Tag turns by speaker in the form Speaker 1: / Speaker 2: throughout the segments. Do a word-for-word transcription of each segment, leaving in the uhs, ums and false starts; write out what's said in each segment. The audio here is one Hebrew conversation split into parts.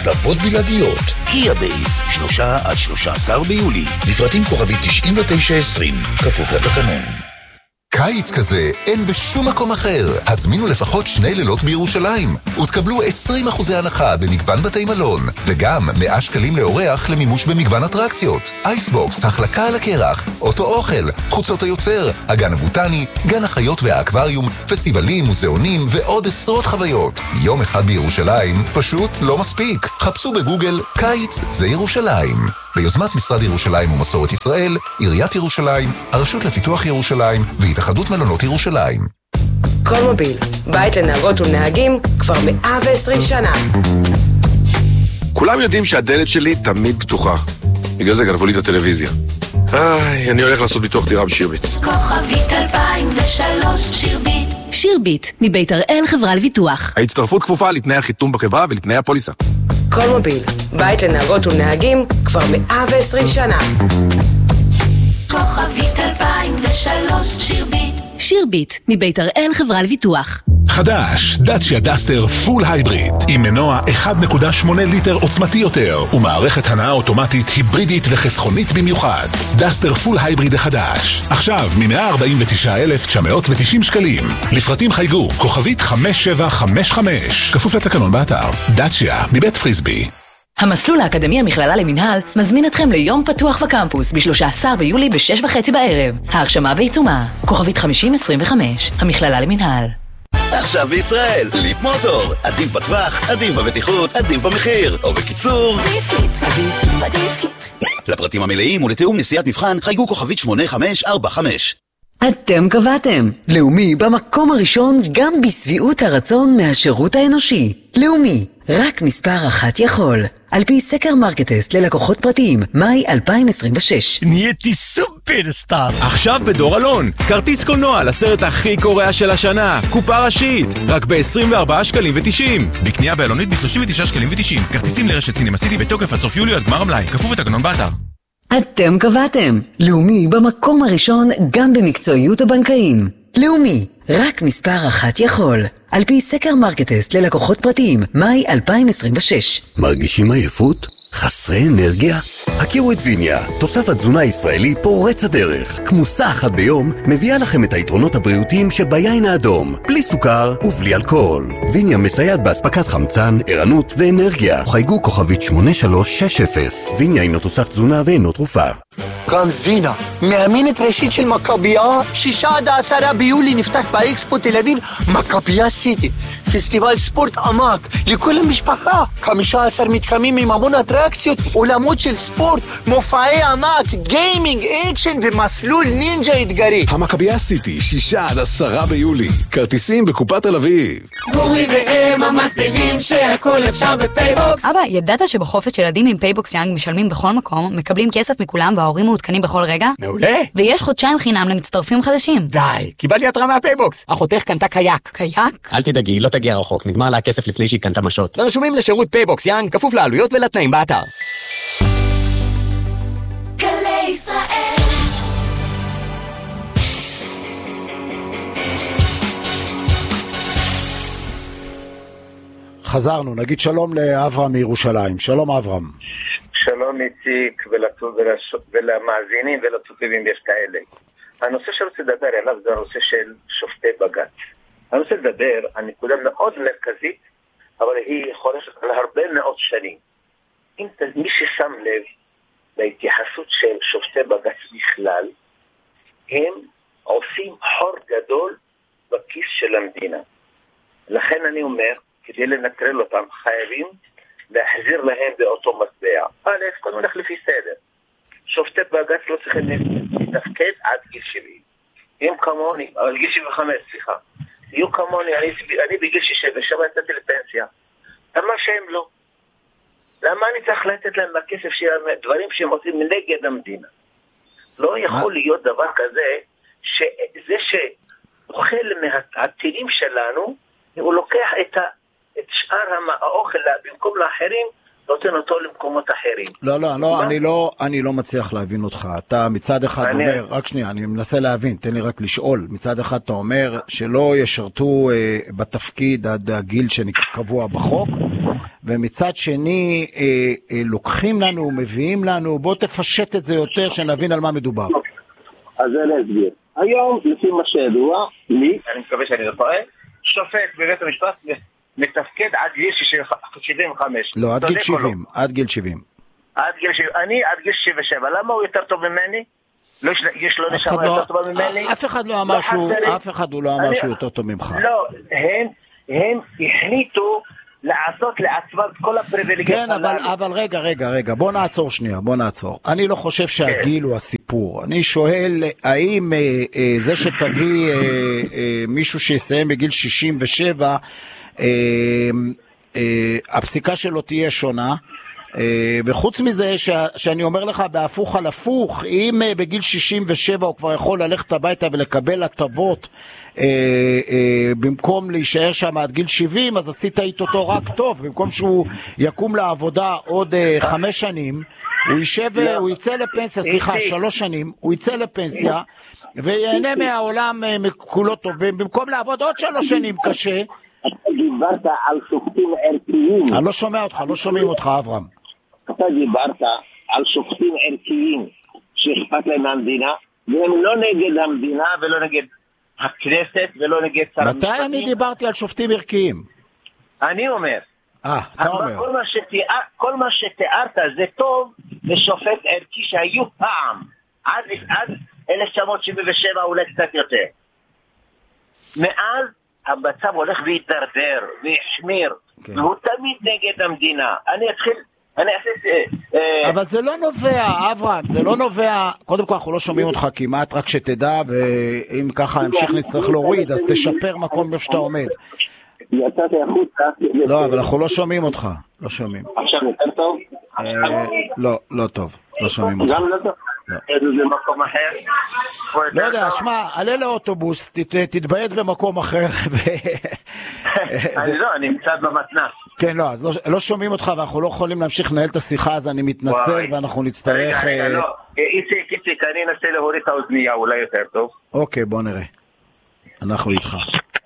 Speaker 1: הטבות בלעדיות. קיה דייז, שלושה עד שלושה עשר ביולי. לפרטים כוכבית תשעים ותשע עשרים, כפוף לתקנון.
Speaker 2: קיץ כזה אין בשום מקום אחר. הזמינו לפחות שני לילות בירושלים ותקבלו עשרים אחוזי הנחה במגוון בתי מלון, וגם מאה שקלים לאורח למימוש במגוון אטרקציות. אייסבוקס, החלקה על הקרח, אוטו אוכל, חוצות היוצר, הגן הבוטני, גן החיות והאקווריום, פסטיבלים, מוזיאונים ועוד עשרות חוויות. יום אחד בירושלים פשוט לא מספיק. חפשו בגוגל קיץ זה ירושלים. ביוזמת משרד ירושלים ומסורת ישראל, עיריית ירושלים, הרשות לפיתוח ירושלים והתאחדות מלונות ירושלים.
Speaker 3: קולמוביל, בית לנהגות ולנהגים כבר מאה ועשרים שנה.
Speaker 4: כולם יודעים שהדלת שלי תמיד פתוחה. בגלל זה גנבו לי את הטלוויזיה. איי, אני הולך לעשות ביטוח דירה בשירביט.
Speaker 5: כוכבית אלפיים ושלוש שירביט.
Speaker 6: שירביט, מבית הראל חברה לביטוח.
Speaker 4: ההצטרפות כפופה לתנאי החיתום בחברה ולתנאי הפוליסה.
Speaker 3: קולמוביל, בית לנהגות ולנהגים כבר מאה ועשרים שנה.
Speaker 5: כוכבית אלפיים ושלוש שירביט.
Speaker 6: שירביט, מבית הראל חברה לביטוח.
Speaker 7: חדש, דאצ'יה דאסטר פול הייבריד, עם מנוע אחד נקודה שמונה ליטר עוצמתי יותר, ומערכת הנעה אוטומטית היברידית וחסכונית במיוחד. דאסטר פול הייבריד החדש, עכשיו מ-מאה ארבעים ותשעה אלף תשע מאות ותשעים שקלים. לפרטים חייגו, כוכבית חמש שבע חמש חמש, כפוף לתקנון באתר. דאצ'יה, מבית פריסבי.
Speaker 6: המסלול האקדמי המכללה למנהל מזמין אתכם ליום פתוח בקמפוס ב-שלושה עשר ביולי ב-שש וחצי בערב. ההרשמה בעיצומה, כוכבית חמישים עשרים וחמש, המכללה למנהל.
Speaker 8: עכשיו בישראל, ליפ מוטור, עדיף בטווח, עדיף בבטיחות, עדיף במחיר, או בקיצור
Speaker 5: עדיף ליפ, עדיף, עדיף ליפ.
Speaker 8: לפרטים המלאים ולתיאום נסיעת מבחן חייגו כוכבית שמונה חמש ארבע חמש.
Speaker 9: אתם קבעתם. לאומי במקום הראשון גם בסביעות הרצון מהשירות האנושי. לאומי, רק מספר אחת יכול. על פי סקר מרקטסט ללקוחות פרטיים, מאי אלפיים עשרים ושש.
Speaker 10: נהייתי סופרסטאר. עכשיו בדור אלון, כרטיס קולנוע לסרט הכי קורע של השנה, קופה ראשית, רק ב-עשרים וארבעה שקלים ותשעים. בקנייה באלונית ב-שלושים ותשעה שקלים ותשעים. כרטיסים לרשת סינמה סיטי בתוקף עד סוף יולי עד גמר המלאי. כפוף לתקנון באתר.
Speaker 9: אתם קבעתם. לאומי במקום הראשון גם במקצועיות הבנקאים. לאומי, רק מספר אחת יכול. על פי סקר מרקטסט ללקוחות פרטיים, מאי אלפיים עשרים ושש.
Speaker 11: מרגישים עייפות? חסרי אנרגיה? הכירו את ויניה, תוסף תזונה ישראלי פורץ הדרך. כמוסה אחת ביום מביאה לכם את היתרונות הבריאותיים שביין האדום, בלי סוכר ובלי אלכוהול. ויניה מסייעת באספקת חמצן, ערנות ואנרגיה. חייגו כוכבית שמונה שלוש שש אפס. ויניה אינו תוסף תזונה ואינו תרופה.
Speaker 12: כאן זינה, מאמנת ראשית של מכבייה. שישה עד עשרה ביולי נפתח באקספו תל אביב מכבייה סיטי, פסטיבל ספורט ענק לכל המשפחה. חמישה עשר מתחמים עם המון אטרקציות, עולמות של ספורט, מופעי ענק, גיימינג, אקשן ומסלול נינג'ה אתגרי.
Speaker 13: המכבייה סיטי, שישה עד עשרה ביולי. כרטיסים בקופת תל אביב.
Speaker 5: גורי והם המסבירים שהכל אפשר בפייבוקס.
Speaker 14: אבא, ידעת שבחופש ילדים עם פייבוקס יאנג משלמים בכל מקום, מקבלים כסף מכולם וההורים מעודכנים בכל רגע?
Speaker 15: מעולה.
Speaker 14: ויש חודשיים חינם למצטרפים חדשים.
Speaker 15: די, קיבלתי התראה מהפייבוקס. אחותך קנתה קייק.
Speaker 14: קייק?
Speaker 15: אל תדאגי, לא תגיע רחוק, נגמר לה הכסף לפני שהיא קנתה משות. רשומים לשירות פייבוקס יאנג, כפוף לעלויות ולתנאים באתר.
Speaker 5: גלי ישראל.
Speaker 16: חזרנו, נגיד שלום לאברהם מירושלים. שלום אברהם.
Speaker 17: שלום איציק ולמאזינים ולצופים יש כאלה. הנושא שרוצה לדבר עליו זה הנושא של שופטי בג"ץ. אני רוצה לדבר על נקודה מאוד מרכזית, אבל היא חולשת על הרבה מאוד שנים. אם מי ששם לב להתייחסות של שופטי בג"ץ בכלל, הם עושים חור גדול בכיס של המדינה. לכן אני אומר, כדי לנטרל אותם חייבים להחזיר להם באותו מטבע. א', קודם הולך לפי סדר. שופטי בג"ץ לא צריכים לתפקד עד גיל שבעים. אם כמוני, על גיל שבעים וחמש, סליחה. יהיו כמוני, אני, אני בגיל שישים ושבע יצאתי לפנסיה. למה שהם לא? למה אני צריך לתת להם בכסף דברים שהם עושים נגד המדינה? לא יכול להיות דבר כזה, שזה שאוכל מהטילים שלנו, הוא לוקח את, ה, את שאר האוכל במקום לאחרים, נותן אותו למקומות אחרים.
Speaker 16: לא, לא, לא, אני לא, אני לא מצליח להבין אותך. אתה מצד אחד
Speaker 17: אני...
Speaker 16: אומר, רק שנייה, אני מנסה להבין, תן לי רק לשאול. מצד אחד אתה אומר שלא ישרתו אה, בתפקיד עד הגיל שקבוע בחוק, ומצד שני אה, אה, לוקחים לנו, מביאים לנו, בוא תפשט את זה יותר, שנבין על מה מדובר.
Speaker 17: אז זה להסביר. היום, לפי מה שידוע, לי, אני מקווה שאני לא טועה, שופט בבית המשפט מתפקד עד גיל שבעים וחמש.
Speaker 16: לא, עד גיל שבעים, עד גיל שבעים.
Speaker 17: עד גיל שבעים, אני עד גיל שבעים ושבע, למה הוא יותר טוב ממני? יש לו נשמה יותר טובה ממני?
Speaker 16: אף אחד לא אמר שהוא, אף אחד הוא לא אמר שהוא יותר טוב ממך.
Speaker 17: לא, הם, הם החליטו לעשות לעצמם את כל הפריבילגיה.
Speaker 16: כן, אבל, אבל רגע, רגע, רגע, בוא נעצור שנייה, בוא נעצור. אני לא חושב שהגיל הוא הסיפור. אני שואל, האם אה, אה, זה שתביא אה, אה, מישהו שיסיים בגיל שישים ושבע, אה, אה, הפסיקה שלו תהיה שונה, אה, וחוץ מזה ש, שאני אומר לך בהפוך על הפוך, אם אה, בגיל שישים ושבע הוא כבר יכול ללכת הביתה ולקבל הטבות אה, אה, במקום להישאר שם עד גיל שבעים, אז עשית איתו רק טוב. במקום שהוא יקום לעבודה עוד אה, חמש שנים, הוא יישב, לא. הוא יצא לפנסיה, סליחה, שלוש שנים, הוא יצא לפנסיה ויהנה מהעולם אה, כולו טוב, במקום לעבוד עוד שלוש שנים קשה.
Speaker 17: דיברת על שופטים ערכיים.
Speaker 16: אני לא שומע אותך, לא שומעים אותך, אברהם.
Speaker 17: אתה דיברת על שופטים ערכיים שאכפת להם מהמדינה, והם לא נגד המדינה ולא נגד הכנסת ולא נגד שר המשפטים.
Speaker 16: מתי אני דיברתי על שופטים ערכיים?
Speaker 17: אני אומר.
Speaker 16: אה, אתה אומר.
Speaker 17: כל מה שתיאר, כל מה שתיארת זה טוב לשופט ערכי שהיו פעם, עד, עד אלף תשע מאות שבעים ושבע אולי קצת יותר. מאז המצב הולך להידרדר ויחמיר, כן. והוא תמיד נגד המדינה. אני אתחיל, אני אעשה...
Speaker 16: אבל זה לא נובע, אברהם, זה לא נובע, קודם כל אנחנו לא שומעים אותך כמעט, רק שתדע, ואם ככה המשך נצטרך להוריד, אז תשפר מקום איפה שאתה עומד.
Speaker 17: יצאתי החוצה.
Speaker 16: לא, אבל אנחנו לא שומעים אותך, לא שומעים.
Speaker 17: עכשיו יותר טוב?
Speaker 16: לא, לא טוב, לא שומעים אותך.
Speaker 17: גם לא טוב? איזה מקום אחר?
Speaker 16: לא יודע, שמע, עלה לאוטובוס, תתבייץ במקום אחר.
Speaker 17: אני לא, אני מצד במתנ"ס.
Speaker 16: כן, לא, אז לא שומעים אותך ואנחנו לא יכולים להמשיך לנהל את השיחה, אז אני מתנצל ואנחנו נצטרך...
Speaker 17: רגע, רגע, לא. איציק, איציק, אני אנסה להוריד את האוזנייה, אולי יותר טוב.
Speaker 16: אוקיי, בוא נראה. אנחנו איתך.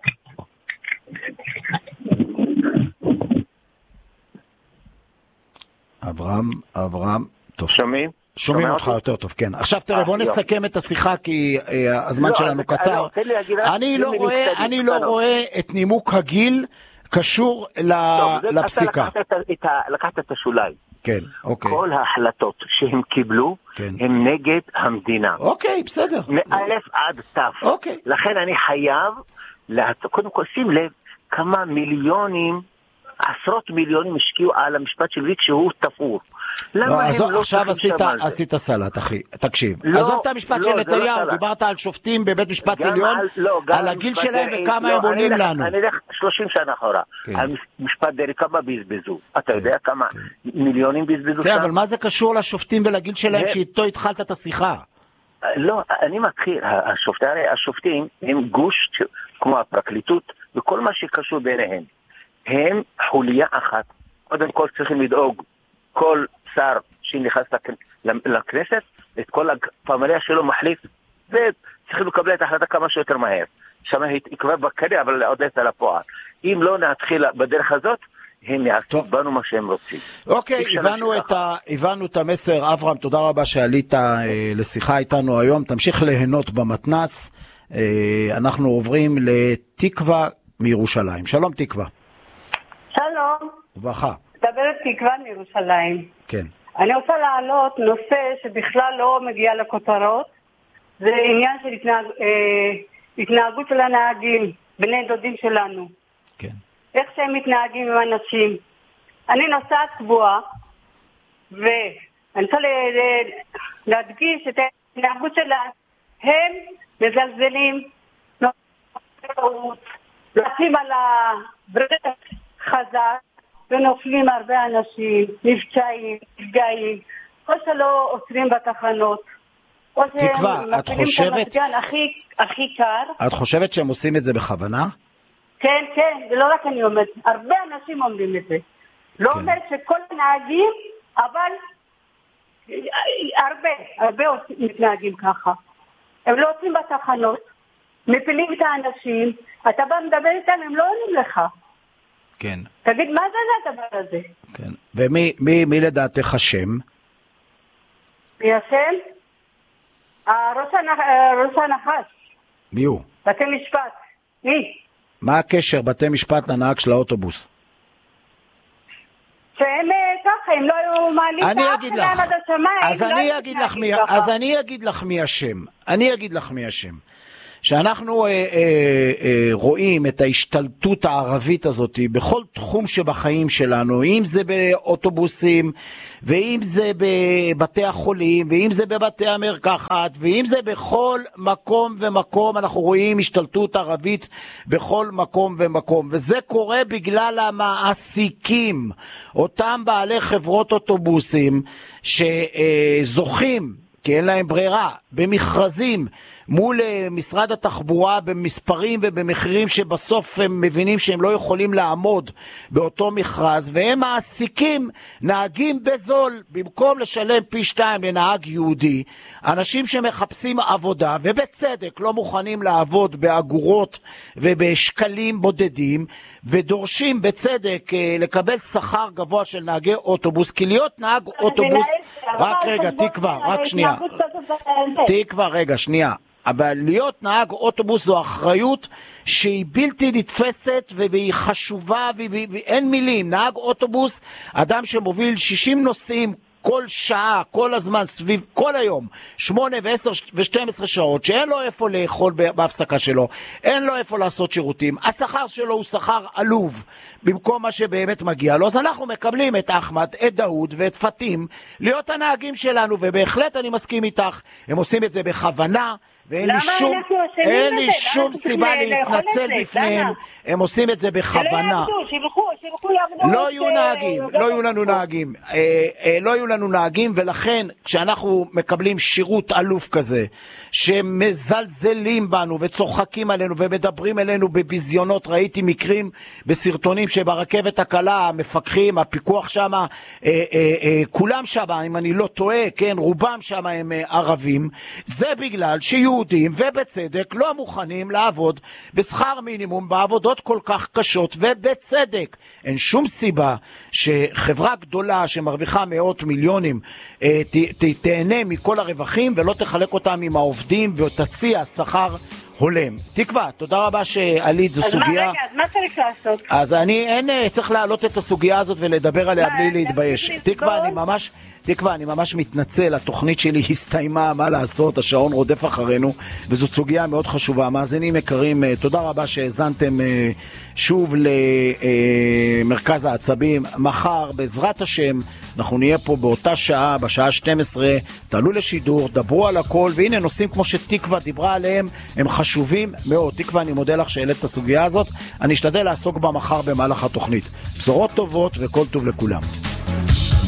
Speaker 16: אברהם, אברהם, טוב.
Speaker 17: שומעים?
Speaker 16: שומעים אותך יותר טוב, כן. עכשיו תראה, בוא נסכם את השיחה כי הזמן שלנו קצר. אני לא רואה את נימוק הגיל קשור לפסיקה.
Speaker 17: לקחת את השוליים.
Speaker 16: כן, אוקיי.
Speaker 17: כל ההחלטות שהם קיבלו הם נגד המדינה.
Speaker 16: אוקיי, בסדר.
Speaker 17: מאלף עד תף.
Speaker 16: אוקיי.
Speaker 17: לכן אני חייב, קודם כל שים לב כמה מיליונים, עשרות מיליונים השקיעו על המשפט של ויק שהוא תפור.
Speaker 16: לא, עזוב, עכשיו עשית סלט, אחי, תקשיב. עזוב את המשפט של נתניהו, דיברת על שופטים בבית משפט עליון, על הגיל שלהם וכמה הם עולים לנו.
Speaker 17: אני אלך שלושים שנה אחורה. על משפט דרעי, כמה בזבזו? אתה יודע כמה מיליונים בזבזו?
Speaker 16: כן, אבל מה זה קשור לשופטים ולגיל שלהם שאיתו התחלת את השיחה?
Speaker 17: לא, אני מכיר, השופטים הם גוש כמו הפרקליטות וכל מה שקשור ביניהם. הם חוליה אחת. קודם כל צריכים לדאוג כל שר שנכנס לכנסת, את כל הפמליה שלו מחליף, וצריכים לקבל את ההחלטה כמה שיותר מהר. שם היא כבר בקרי, אבל עוד יצא לפועל. אם לא נתחיל בדרך הזאת, הם יעשו בנו מה שהם רוצים.
Speaker 16: אוקיי, הבנו את, ה... הבנו את המסר. אברהם, תודה רבה שעלית אה, לשיחה איתנו היום. תמשיך ליהנות במתנ"ס. אה, אנחנו עוברים לתקווה מירושלים. שלום תקווה.
Speaker 18: שלום.
Speaker 16: וברכה.
Speaker 18: מדברת תקווה מירושלים.
Speaker 16: כן.
Speaker 18: אני רוצה להעלות נושא שבכלל לא מגיע לכותרות. זה עניין של התנהג... אה, התנהגות של הנהגים, בני דודים שלנו.
Speaker 16: כן.
Speaker 18: איך שהם מתנהגים עם אנשים. אני נוסעת קבועה, ואני רוצה להדגיש את ההתנהגות שלהם. הם מזלזלים, נופלים על הברז חזק, ונופלים הרבה אנשים, נפצעים, נפגעים, או שלא עוצרים בתחנות.
Speaker 16: תקווה, את חושבת...
Speaker 18: הכי, הכי קר.
Speaker 16: את חושבת שהם עושים את זה בכוונה?
Speaker 18: כן, כן, ולא רק אני אומרת, הרבה אנשים אומרים את זה. לא אומר שכל הנהגים, אבל הרבה, הרבה מתנהגים ככה. הם לא עושים בתחנות, מפילים את האנשים, אתה בא מדבר איתם, הם לא עונים לך.
Speaker 16: כן.
Speaker 18: תגיד, מה זה הדבר הזה?
Speaker 16: כן. ומי מי, מי לדעתך השם?
Speaker 18: מי השם? ראש הנחש.
Speaker 16: מי הוא?
Speaker 18: בתי משפט. מי?
Speaker 16: מה הקשר בתי משפט לנהג של האוטובוס?
Speaker 18: שהם ככה, הם לא היו מעלים את האף שלהם עד השמיים.
Speaker 16: אז אני אגיד לך מי, אז אני אגיד לך מי השם. אני אגיד לך מי השם. שאנחנו אה, אה, אה, רואים את ההשתלטות הערבית הזאת בכל תחום שבחיים שלנו, אם זה באוטובוסים, ואם זה בבתי החולים, ואם זה בבתי המרקחת, ואם זה בכל מקום ומקום, אנחנו רואים השתלטות ערבית בכל מקום ומקום, וזה קורה בגלל המעסיקים, אותם בעלי חברות אוטובוסים שזוכים, כי אין להם ברירה, במכרזים מול משרד התחבורה במספרים ובמחירים שבסוף הם מבינים שהם לא יכולים לעמוד באותו מכרז, והם מעסיקים נהגים בזול, במקום לשלם פי שתיים לנהג יהודי, אנשים שמחפשים עבודה ובצדק לא מוכנים לעבוד באגורות ובשקלים בודדים, ודורשים בצדק לקבל שכר גבוה של נהגי אוטובוס, כי להיות נהג אוטובוס, רק רגע, תקווה, רק שנייה, תקווה, רגע, שנייה, אבל להיות נהג אוטובוס זו אחריות שהיא בלתי נתפסת והיא חשובה ואין מילים. נהג אוטובוס, אדם שמוביל שישים נוסעים כל שעה, כל הזמן, סביב, כל היום, שמונה ועשר ושתים עשרה שעות, שאין לו איפה לאכול בהפסקה שלו, אין לו איפה לעשות שירותים, השכר שלו הוא שכר עלוב, במקום מה שבאמת מגיע לו, אז אנחנו מקבלים את אחמד, את דאוד ואת פתים, להיות הנהגים שלנו, ובהחלט אני מסכים איתך, הם עושים את זה בכוונה, ואין לי שום, אין לי שום סיבה להתנצל בפניהם, הם עושים את זה בכוונה. לא יהיו נהגים, לא יהיו לנו נהגים, לא יהיו לנו נהגים, ולכן כשאנחנו מקבלים שירות אלוף כזה, שמזלזלים בנו וצוחקים עלינו ומדברים אלינו בביזיונות, ראיתי מקרים בסרטונים שברכבת הקלה, המפקחים, הפיקוח שם, כולם שם, אם אני לא טועה, כן, רובם שם הם ערבים, זה בגלל שיהיו יהודים ובצדק לא מוכנים לעבוד בשכר מינימום בעבודות כל כך קשות, ובצדק אין שום סיבה שחברה גדולה שמרוויחה מאות מיליונים אה, ת, ת, תהנה מכל הרווחים ולא תחלק אותם עם העובדים ותציע שכר הולם. תקווה, תודה רבה שעלית, זו
Speaker 18: אז
Speaker 16: סוגיה.
Speaker 18: אז מה רגע, אז מה צריך לעשות?
Speaker 16: אז אני, אין, צריך להעלות את הסוגיה הזאת ולדבר עליה בלי להתבייש. תקווה, אני ממש, תקווה, אני ממש מתנצל, התוכנית שלי הסתיימה, מה לעשות, השעון רודף אחרינו, וזו סוגיה מאוד חשובה. מאזינים יקרים, תודה רבה שהזנתם שוב למרכז העצבים. מחר, בעזרת השם, אנחנו נהיה פה באותה שעה, בשעה שתים עשרה, תעלו לשידור, דברו על הכל, והנה נושאים כמו שתקווה דיברה עליהם, הם חשובים מאוד. תקווה, אני מודה לך שהעלית את הסוגיה הזאת, אני אשתדל לעסוק בה מחר במהלך התוכנית. בשורות טובות וכל טוב לכולם.